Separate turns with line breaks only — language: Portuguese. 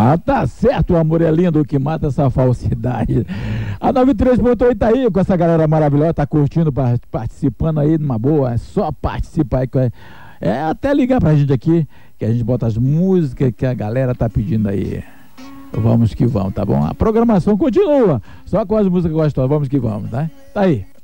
Ah, tá certo, o amor é lindo, o que mata essa falsidade. A 93.8 tá aí com essa galera maravilhosa, tá curtindo, participando aí numa boa, é só participar aí. É até ligar pra gente aqui, que a gente bota as músicas que a galera tá pedindo aí. Vamos que vamos, tá bom? A programação continua, só com as músicas gostosas, vamos que vamos, tá? Tá aí.